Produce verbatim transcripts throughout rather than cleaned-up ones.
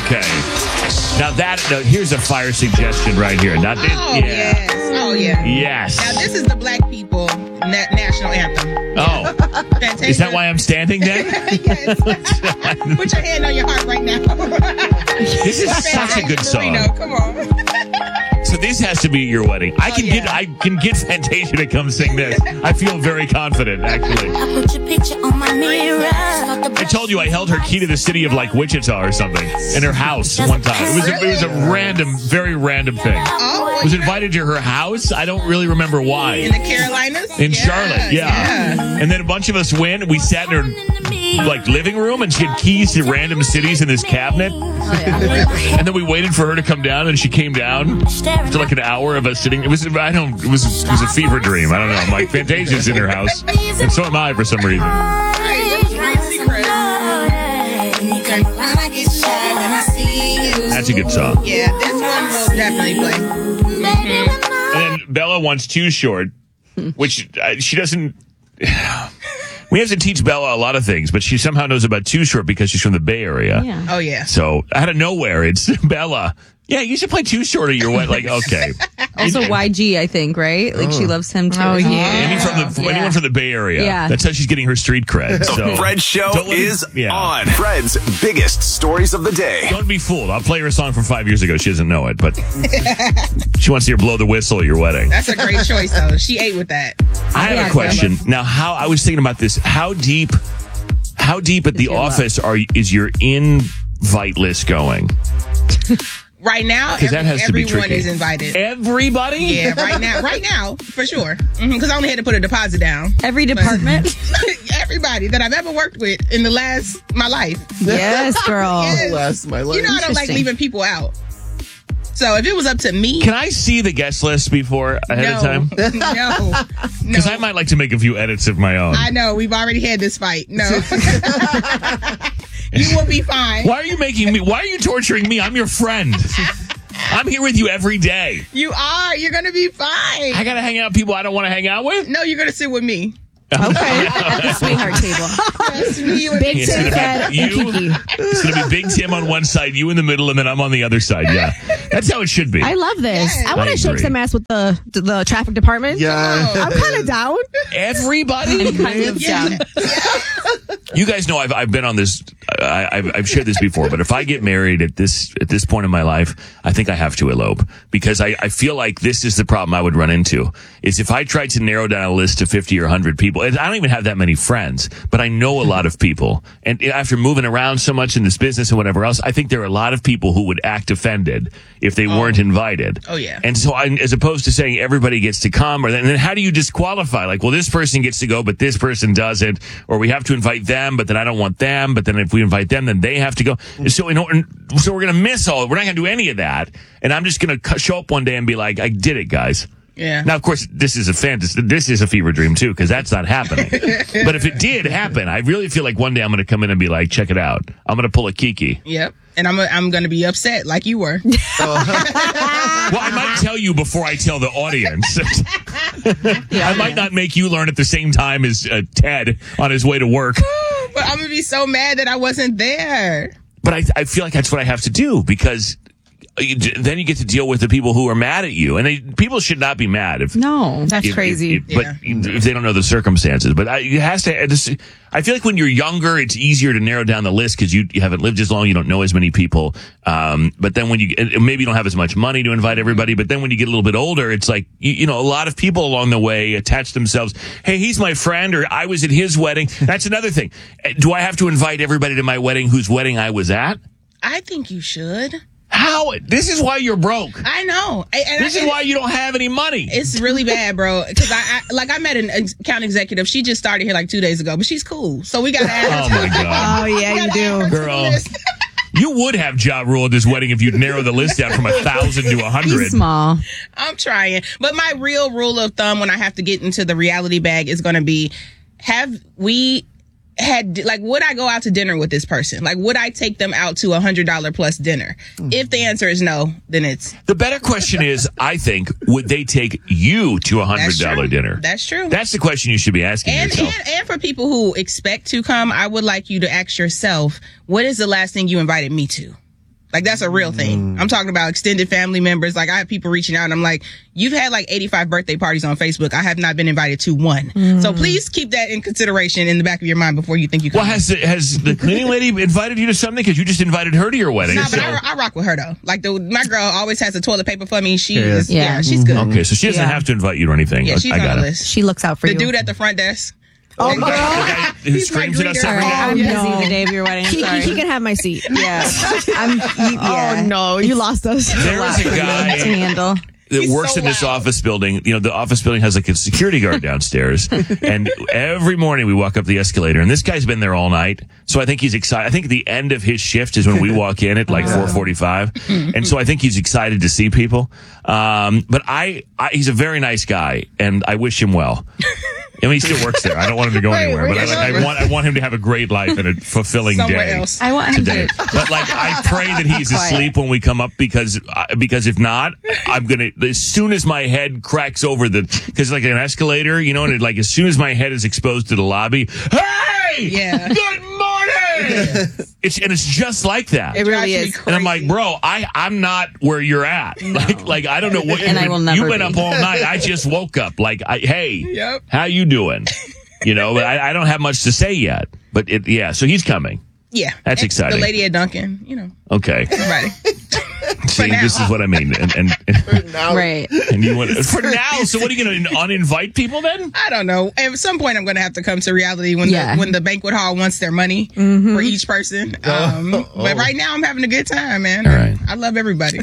Okay. Now that now here's a fire suggestion right here. Now, this, Oh, yeah. yes. Oh, yeah. Yes. Now, this is the Black People na- National Anthem. Oh. Fantasia. Is that why I'm standing then? Yes. Put your hand on your heart right now. This is such a good song. Reno, come on. So this has to be your wedding. I Oh, can yeah. get I can get Fantasia to come sing this. I feel very confident, actually. I put your picture on my mirror. I told you I held her key to the city of like Wichita or something in her house one time. It was a, it was a random, very random thing. Oh, Was invited to her house. I don't really remember why. in the Carolinas? In Yeah, Charlotte, yeah. And then a bunch of us went. We sat in her like living room, and she had keys to random cities in this cabinet. And then we waited for her to come down, and she came down after like an hour of us sitting. It was I don't. It was it was a fever dream. I don't know. Like Fantasia's in her house, and so am I for some reason. That's a good song. Yeah, this one will definitely play. And then Bella wants Too Short, which uh, she doesn't. We have to teach Bella a lot of things, but she somehow knows about Too Short because she's from the Bay Area. Yeah. Oh, yeah. So out of nowhere, it's Bella. Yeah, you should play Too Short or you're wet. Like, okay. Also Y G, I think, right? Like she loves him too. Oh, yeah. Any from the, Yeah. Anyone from the Bay Area. Yeah. That's how she's getting her street cred. The So Fred Show don't let me- is yeah. on. Fred's biggest stories of the day. Don't be fooled. I'll play her a song from five years ago. She doesn't know it, but she wants to hear Blow the Whistle at your wedding. That's a great choice, though. She ate with that. I have Yeah, a question. Now, how I was thinking about this. How deep, how deep at the your love? office are is your invite list going? Right now, Because that every- has to be everyone tricky. is invited. Everybody? Yeah, right now, right now, for sure. Because I only had to put a deposit down. Every department. Everybody that I've ever worked with in the last my life. Yes, girl. Yes. Last my life. You know I don't like Interesting. leaving people out. So if it was up to me, Can I see the guest list before ahead no, of time? no, Because no. I might like to make a few edits of my own. I know we've already had this fight. No, you will be fine. Why are you making me? Why are you torturing me? I'm your friend. I'm here with you every day. You are. You're gonna be fine. I gotta hang out with people I don't want to hang out with. No, you're gonna sit with me. Okay. At the sweetheart table. Yes, me, you and Big me. It's Tim, gonna Fred, be and you. Kiki. It's gonna be Big Tim on one side, you in the middle, and then I'm on the other side. Yeah, that's how it should be. I love this. Yes. I want I to shake agree. some ass with the the traffic department. Yeah. I'm kind of down. Everybody. Kind of Yeah. down. You guys know I've I've been on this. I, I've I've shared this before, but if I get married at this at this point in my life, I think I have to elope because I, I feel like this is the problem I would run into is if I tried to narrow down a list to fifty or one hundred people. And I don't even have that many friends, but I know a lot of people. And after moving around so much in this business and whatever else, I think there are a lot of people who would act offended if they weren't invited. Oh, yeah. And so I, as opposed to saying everybody gets to come, or then, and then how do you disqualify? Like, well, this person gets to go, but this person doesn't, or we have to invite them, but then I don't want them, but then if we invite them, then they have to go. So in order, so we're going to miss all, we're not going to do any of that. And I'm just going to show up one day and be like, I did it, guys. Yeah. Now, of course, this is a fantasy. This is a fever dream too, because that's not happening. But if it did happen, I really feel like one day I'm going to come in and be like, check it out. I'm going to pull a Kiki. Yep. And I'm I'm gonna be upset like you were. Well, I might tell you before I tell the audience. I might not make you learn at the same time as uh, Ted on his way to work. But I'm gonna be so mad that I wasn't there. But I, I feel like that's what I have to do because you, then you get to deal with the people who are mad at you, and they, people should not be mad if No. That's if- crazy. if- if- but if they don't know the circumstances. But I, it has to. This, I feel like when you're younger, it's easier to narrow down the list because you, you haven't lived as long, you don't know as many people. Um, but then when you and maybe you don't have as much money to invite everybody. But then when you get a little bit older, it's like you, you know a lot of people along the way attach themselves. Hey, he's my friend, or I was at his wedding. That's another thing. Do I have to invite everybody to my wedding whose wedding I was at? I think you should. How? This is why you're broke. I know. I- and This I, is why you don't have any money. it's really bad, bro. Because I, I like I met an ex- account executive. She just started here like two days ago, but she's cool. So we got to add her. Oh my God. Oh yeah, We you gotta add her do. to the Girl. list. You would have Ja Rule at this wedding if you'd narrow the list down from a thousand to a He's hundred. small. I'm trying. But my real rule of thumb when I have to get into the reality bag is going to be, have we had, like, would I go out to dinner with this person? Like, would I take them out to a one hundred dollars plus dinner? If the answer is no, then it's... The better question is, I think, would they take you to a hundred That's dollar true. dinner? That's true. That's the question you should be asking And, yourself. and and for people who expect to come, I would like you to ask yourself, what is the last thing you invited me to? Like, that's a real thing. Mm. I'm talking about extended family members. Like, I have people reaching out and I'm like, you've had like eighty-five birthday parties on Facebook. I have not been invited to one. Mm. So please keep that in consideration in the back of your mind before you think you come. Well, has the, has the cleaning lady invited you to something? Because you just invited her to your wedding. Nah, so. but I, I rock with her though. Like, the, my girl always has the toilet paper for me. She Yeah. is, yeah, Yeah. she's good. Okay, so she doesn't Yeah. have to invite you to anything. Yeah, she's I on got the it. list. She looks out for The you. dude at the front desk. Oh, And- girl. The guy who He's my screams at us greeter. every day. I'm No. busy the day of your wedding. He, Sorry. he can have my seat. yeah. I'm, yeah. Oh, no. You lost us. There is a to guy handle. that He's works so in this loud. office building. You know, the office building has like a security guard downstairs. And every morning we walk up the escalator, and this guy's been there all night. So I think he's excited. I think the end of his shift is when we walk in at like four forty-five. And so I think he's excited to see people. Um, but I, I, he's a very nice guy, and I wish him well. I mean, he still works there. I don't want him to go Wait, anywhere, but I, where like, you I want I want him to have a great life and a fulfilling Somewhere day. else. I want him Today. to. But like, I pray that he's Quiet. asleep when we come up because uh, because if not, I'm gonna as soon as my head cracks over the because like an escalator, you know, and it, like as soon as my head is exposed to the lobby, hey, Yeah. good morning. It's and it's just like that. It really Drives me is. And I'm like, crazy. bro, I, I'm not where you're at. Like, like I don't know what. And I will never You've been be. up all night. I just woke up. Like, I, hey, Yep. how you doing? You know, but I, I don't have much to say yet. But it, yeah, so he's coming. Yeah. That's And exciting. The lady at Duncan, you know, Okay. everybody. See, now. this is what I mean. And and, and, Right. and you want for now. So what are you going to uninvite people then? I don't know. At some point, I'm going to have to come to reality when Yeah. the when the banquet hall wants their money for each person. Um, But right now, I'm having a good time, man. All right. I love everybody.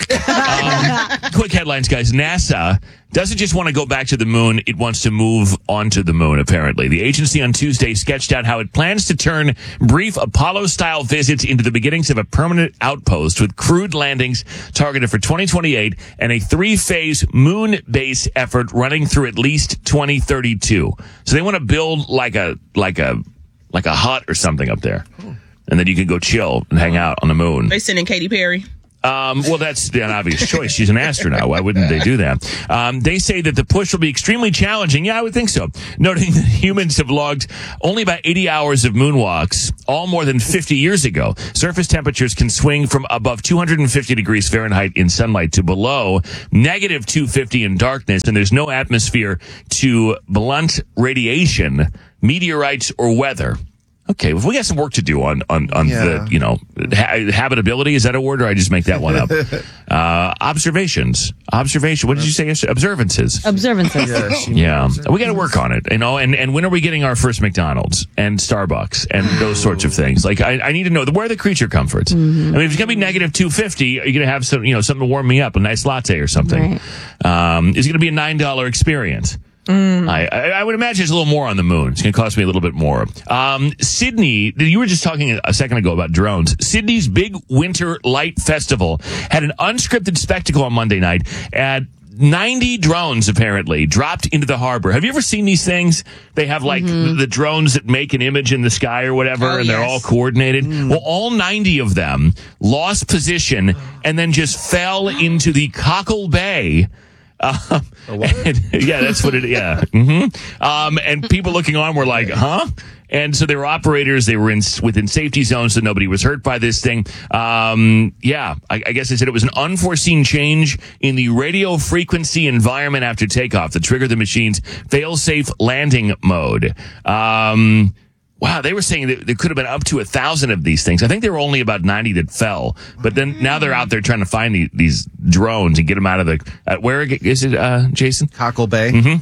Quick headlines, guys. NASA doesn't just want to go back to the moon, it wants to move onto the moon, apparently. The agency on Tuesday sketched out how it plans to turn brief Apollo-style visits into the beginnings of a permanent outpost with crewed landings targeted for twenty twenty-eight and a three-phase moon base effort running through at least twenty thirty-two. So they want to build like a like a like a hut or something up there. And then you can go chill and hang out on the moon. They sending Katy Perry. Um, well, that's an obvious choice. She's an astronaut. Why wouldn't they do that? Um, they say that the push will be extremely challenging. Yeah, I would think so. Noting that humans have logged only about eighty hours of moonwalks, all more than fifty years ago. Surface temperatures can swing from above two hundred fifty degrees Fahrenheit in sunlight to below negative two hundred fifty in darkness, and there's no atmosphere to blunt radiation, meteorites, or weather. Okay, well, we got some work to do on on, on Yeah. the, you know, ha- habitability. Is that a word, or I just make that one up? uh, observations. Observation. What did you say? Observances. Observances. Yeah, she- Yeah, we got to work on it, you know. And, and when are we getting our first McDonald's and Starbucks and those sorts of things? Like, I, I need to know the, where are the creature comforts. I mean, if it's gonna be negative two fifty, are you gonna have some, you know, something to warm me up, a nice latte or something? Um, is it gonna be a nine dollar experience? I, I I would imagine it's a little more on the moon. It's going to cost me a little bit more. Um, Sydney, you were just talking a second ago about drones. Sydney's big winter light festival had an unscripted spectacle on Monday night at ninety drones apparently dropped into the harbor. Have you ever seen these things? They have like the, the drones that make an image in the sky or whatever, Oh, and they're yes. all coordinated. Well, all ninety of them lost position and then just fell into the Cockle Bay. Um, and, yeah, that's what it. Yeah, hmm um, and people looking on were like, "Huh?" And so they were operators. They were in within safety zones, so nobody was hurt by this thing. Um, yeah, I, I guess they said it was an unforeseen change in the radio frequency environment after takeoff that triggered the machine's fail-safe landing mode. Um, Wow, they were saying that there could have been up to a thousand of these things. I think there were only about ninety that fell, but then now they're out there trying to find the, these drones and get them out of the. Uh, where is it, uh, Jason? Cockle Bay. Mm-hmm.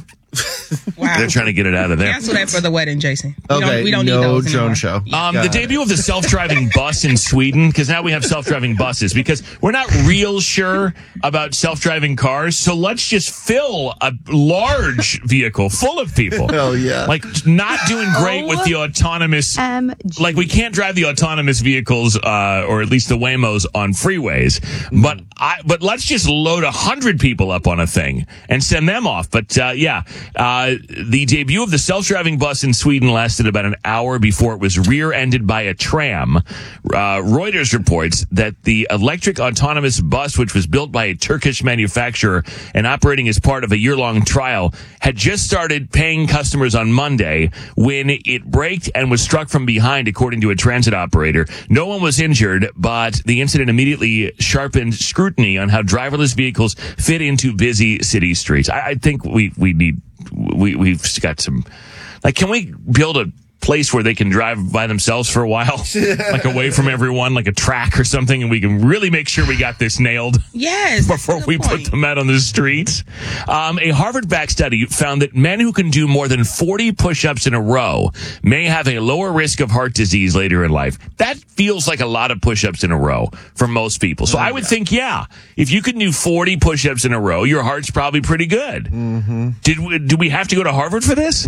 Wow. They're trying to get it out of there. Cancel that for the wedding, Jason. We Okay, don't, we don't no need those drone anymore. show. Um, Got the it. debut of the self-driving bus in Sweden, because now we have self-driving buses, because we're not real sure about self-driving cars, so let's just fill a large vehicle full of people. Hell yeah. Like, not doing great with the autonomous, M G. like, we can't drive the autonomous vehicles, uh, or at least the Waymos on freeways, but I, but let's just load a hundred people up on a thing and send them off. But, uh, yeah, uh, Uh, the debut of the self-driving bus in Sweden lasted about an hour before it was rear-ended by a tram. Uh, Reuters reports that the electric autonomous bus, which was built by a Turkish manufacturer and operating as part of a year-long trial, had just started paying customers on Monday when it braked and was struck from behind, according to a transit operator. No one was injured, but the incident immediately sharpened scrutiny on how driverless vehicles fit into busy city streets. I, I think we, we need, we, we've got some, like, can we build a place where they can drive by themselves for a while, like away from everyone, like a track or something, and we can really make sure we got this nailed Yes. before we point. put them out on the streets. Um, a Harvard-backed study found that men who can do more than forty push-ups in a row may have a lower risk of heart disease later in life. That feels like a lot of push-ups in a row for most people. So oh, I would yeah. think, yeah, if you can do forty push-ups in a row, your heart's probably pretty good. Mm-hmm. Did we, do we have to go to Harvard for this?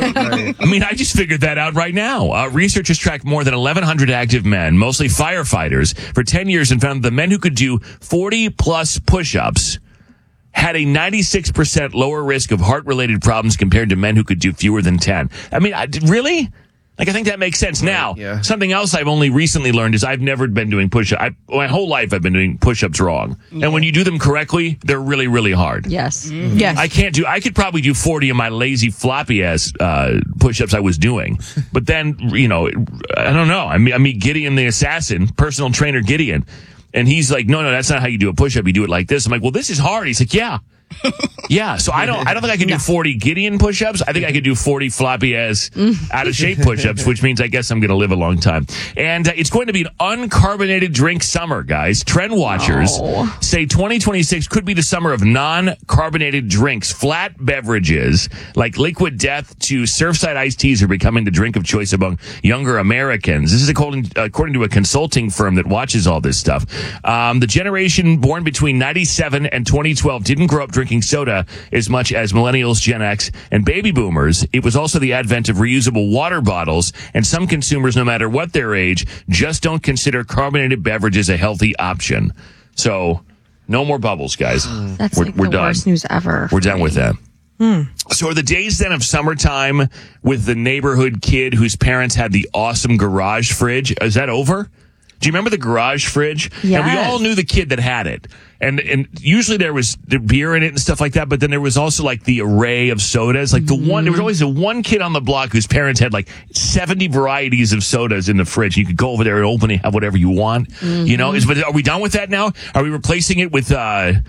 I mean, I just figured that out right now. Uh, researchers tracked more than eleven hundred active men, mostly firefighters, for ten years and found the men who could do forty plus push-ups had a ninety-six percent lower risk of heart-related problems compared to men who could do fewer than ten. I mean, I, really? Like, I think that makes sense. Now, yeah. something else I've only recently learned is I've never been doing push-ups. I, my whole life I've been doing push-ups wrong. Yeah. And when you do them correctly, they're really, really hard. Yes. Mm-hmm. Yes. I can't do, I could probably do forty of my lazy floppy ass, uh, push-ups I was doing. But then, you know, I don't know. I mean, I mean, Gideon the assassin, personal trainer Gideon. And he's like, no, no, that's not how you do a push-up. You do it like this. I'm like, well, this is hard. He's like, yeah. Yeah, so I don't I don't think I can do no. forty Gideon push-ups. I think I could do forty floppy ass out of shape push-ups, which means I guess I'm going to live a long time. And uh, it's going to be an uncarbonated drink summer, guys. Trend watchers oh. say twenty twenty-six could be the summer of non-carbonated drinks. Flat beverages like Liquid Death to Surfside iced teas are becoming the drink of choice among younger Americans. This is according, according to a consulting firm that watches all this stuff. Um, the generation born between ninety-seven and twenty twelve didn't grow up drinking soda as much as millennials, Gen X, and baby boomers. It was also the advent of reusable water bottles, and some consumers, no matter what their age, just don't consider carbonated beverages a healthy option. So, no more bubbles, guys. That's we're, like we're the done. worst news ever. We're done with that. Hmm. So are the days then of summertime with the neighborhood kid whose parents had the awesome garage fridge, is that over? Do you remember the garage fridge? Yes. And we all knew the kid that had it. And and usually there was the beer in it and stuff like that, but then there was also like the array of sodas. Like the mm-hmm. one, there was always the one kid on the block whose parents had like seventy varieties of sodas in the fridge. You could go over there and open it, have whatever you want. Mm-hmm. You know, is, but are we done with that now? Are we replacing it with, uh, I,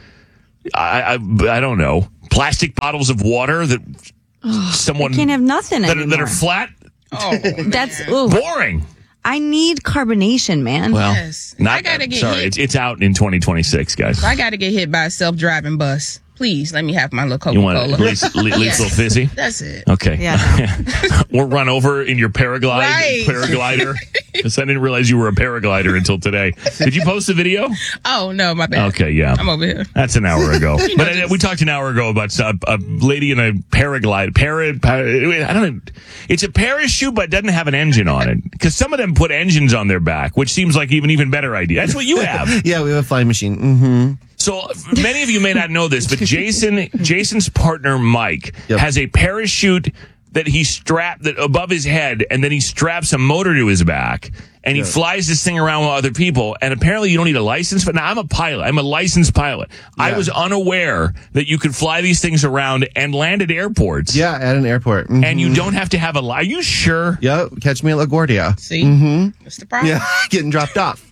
I, I don't know, plastic bottles of water that oh, someone. You can't have nothing that, anymore. that are flat? Oh, that's ooh. boring. I need carbonation, man. Well, yes. not, I gotta get sorry, hit. It's, it's out in twenty twenty-six, guys. I gotta get hit by a self-driving bus. Please let me have my little You want Coca-Cola. it lethal, lethal Yes. fizzy? That's it. Okay. Yeah. Or run over in your paraglide, Right. paraglider. Because I didn't realize you were a paraglider until today. Did you post the video? Oh, no, my bad. Okay, yeah. I'm over here. That's an hour ago. You know, But uh, just- we talked an hour ago about a, a lady in a paraglide. Para, para, I don't know. It's a parachute, but it doesn't have an engine on it. Because some of them put engines on their back, which seems like even even better idea. That's what you have. Yeah, we have a flying machine. Mm-hmm. So many of you may not know this, but Jason, Jason's partner Mike Yep. has a parachute that he strapped that above his head, and then he straps a motor to his back, and he Yeah. flies this thing around with other people. And apparently, you don't need a license. But now I'm a pilot. I'm a licensed pilot. I Yeah. was unaware that you could fly these things around and land at airports. Yeah, at an airport. Mhm. And you don't have to have a. Li- Are you sure? Yep, catch me at LaGuardia. See? Mm-hmm. That's the problem. Yeah, getting dropped off.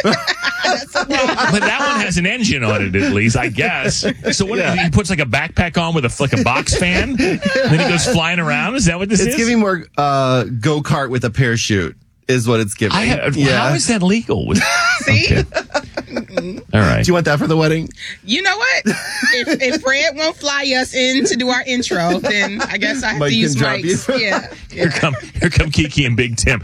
But that one has an engine on it, at least, I guess. So what? Yeah. He puts like a backpack on with a like a box fan, then he goes flying around. Is that what this It's is? giving more uh, go-kart with a parachute is what it's giving. I have, yeah. How is that legal? See? Okay. All right. Do you want that for the wedding? You know what? If, if Fred won't fly us in to do our intro, then I guess I have Mike to use can drop Mike's. you. Yeah. Here come, here come Kiki and Big Tim.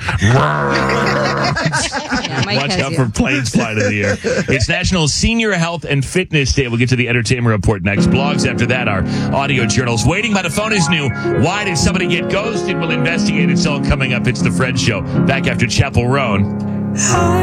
Yeah, Mike Watch has out you. for planes flying in the air. It's National Senior Health and Fitness Day. We'll get to the entertainment report next. Blogs after that, our audio journals. Waiting by the phone is new. Why did somebody get ghosted? We'll investigate. It's all coming up. It's the Fred Show. Back after Chapel Roan.